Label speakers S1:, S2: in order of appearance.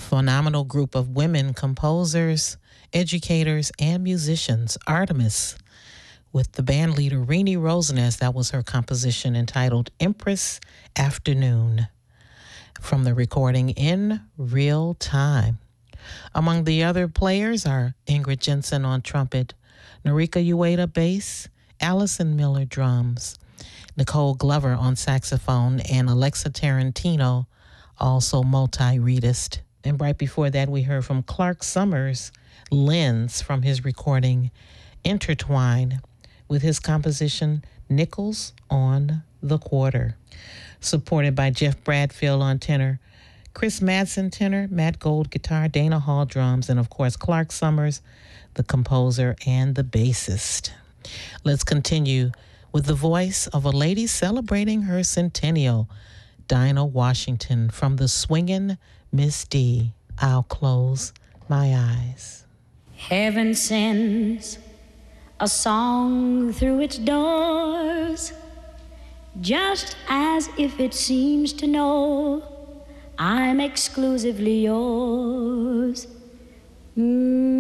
S1: phenomenal group of women composers, educators, and musicians. Artemis, with the band leader Renee Roseness. That was her composition entitled Empress Afternoon, from the recording In Real Time. Among the other players are Ingrid Jensen on trumpet, Norika Ueda bass, Allison Miller drums, Nicole Glover on saxophone, and Alexa Tarantino, also multi-reedist. And right before that, we heard from Clark Summers, Lens, from his recording Intertwine, with his composition Nickels on the Quarter, supported by Jeff Bradfield on tenor, Chris Madsen tenor, Matt Gold guitar, Dana Hall drums, and of course Clark Summers, the composer and the bassist. Let's continue with the voice of a lady celebrating her centennial, Dinah Washington, from the Swingin' Miss D. I'll close my eyes.
S2: Heaven sends a song through its doors, just as if it seems to know I'm exclusively yours.